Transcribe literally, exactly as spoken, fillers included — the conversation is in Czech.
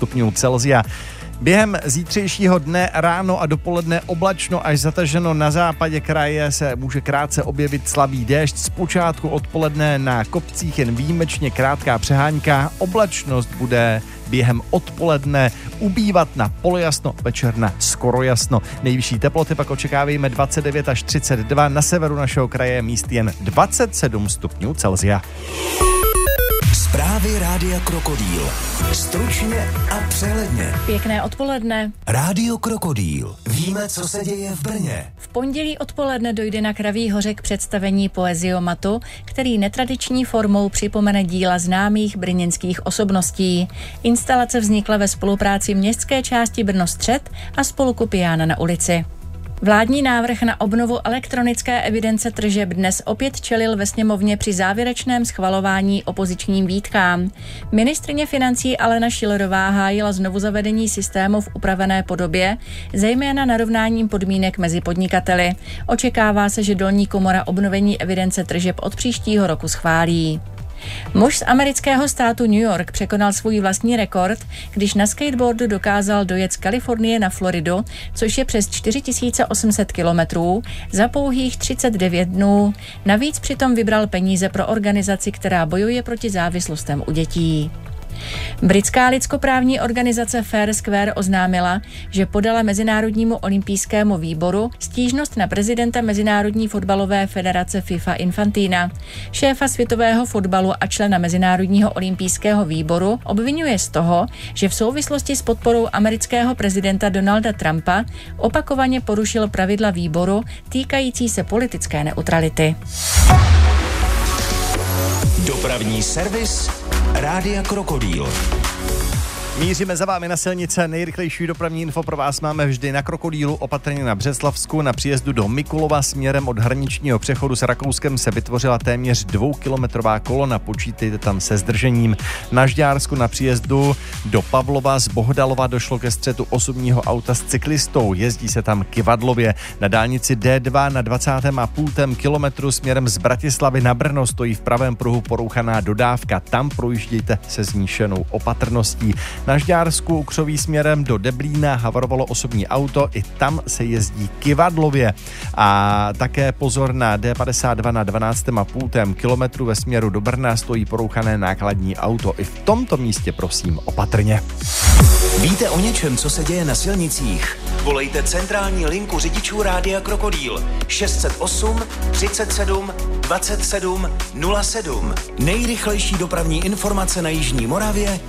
stupňů Celsia. Během zítřejšího dne ráno a dopoledne oblačno až zataženo, na západě kraje se může krátce objevit slabý déšť, zpočátku odpoledne na kopcích jen výjimečně krátká přehánka, oblačnost bude během odpoledne ubývat na polojasno, večer na skoro jasno. Nejvyšší teploty pak očekávejme dvacet devět až třicet dva, na severu našeho kraje míst jen dvacet sedm stupňů Celsia. Zprávy Rádia Krokodýl. Stručně a přehledně. Pěkné odpoledne. Rádio Krokodýl. Víme, co se děje v Brně. V pondělí odpoledne dojde na Kraví hoře k představení Poeziomatu, který netradiční formou připomene díla známých brněnských osobností. Instalace vznikla ve spolupráci městské části Brno-Střed a spolku Piana na ulici. Vládní návrh na obnovu elektronické evidence tržeb dnes opět čelil ve sněmovně při závěrečném schvalování opozičním výtkám. Ministryně financí Alena Schillerová hájila znovu zavedení systému v upravené podobě, zejména narovnáním podmínek mezi podnikateli. Očekává se, že dolní komora obnovení evidence tržeb od příštího roku schválí. Muž z amerického státu New York překonal svůj vlastní rekord, když na skateboardu dokázal dojet z Kalifornie na Floridu, což je přes čtyři tisíce osm set kilometrů, za pouhých třicet devět dnů. Navíc přitom vybral peníze pro organizaci, která bojuje proti závislostem u dětí. Britská lidskoprávní organizace Fair Square oznámila, že podala Mezinárodnímu olympijskému výboru stížnost na prezidenta Mezinárodní fotbalové federace FIFA Infantina. Šéfa světového fotbalu a člena Mezinárodního olympijského výboru obvinuje z toho, že v souvislosti s podporou amerického prezidenta Donalda Trumpa opakovaně porušil pravidla výboru týkající se politické neutrality. Dopravní servis Rádia Krokodýl. Míříme za vámi na silnice, nejrychlejší dopravní info pro vás máme vždy na Krokodýlu, opatrně na Břeclavsku. Na příjezdu do Mikulova směrem od hraničního přechodu s Rakouskem se vytvořila téměř dvoukilometrová kolona, počítejte tam se zdržením. Na Žďársku na příjezdu do Pavlova z Bohdalova došlo ke střetu osobního auta s cyklistou, jezdí se tam kyvadlově. Na dálnici D dva na dvacátém a půl kilometru směrem z Bratislavy na Brno stojí v pravém pruhu porouchaná dodávka, tam projíždějte se zvýšenou opatrností. Na Žďársku u Křoví směrem do Deblína havarovalo osobní auto, i tam se jezdí kyvadlově. A také pozor na D padesát dva na dvanáctém a půl kilometru ve směru do Brna stojí porouchané nákladní auto. I v tomto místě prosím opatrně. Víte o něčem, co se děje na silnicích? Volejte centrální linku řidičů Rádia Krokodýl šest set osm třicet sedm dvacet sedm nula sedm. Nejrychlejší dopravní informace na jižní Moravě